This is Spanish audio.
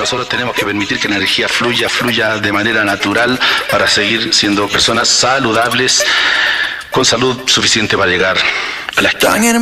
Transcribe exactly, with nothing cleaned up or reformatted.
nosotros tenemos que permitir que la energía fluya, fluya de manera natural para seguir siendo personas saludables, con salud suficiente para llegar a la esquina.